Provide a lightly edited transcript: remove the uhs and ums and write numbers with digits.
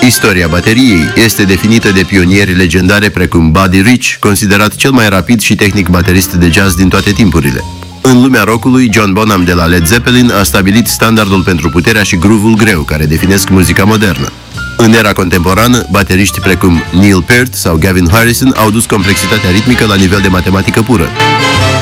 Istoria bateriei este definită de pionieri legendare precum Buddy Rich, considerat cel mai rapid și tehnic baterist de jazz din toate timpurile. În lumea rockului, John Bonham de la Led Zeppelin a stabilit standardul pentru puterea și groove-ul greu, care definesc muzica modernă. În era contemporană, bateriști precum Neil Peart sau Gavin Harrison au dus complexitatea ritmică la nivel de matematică pură.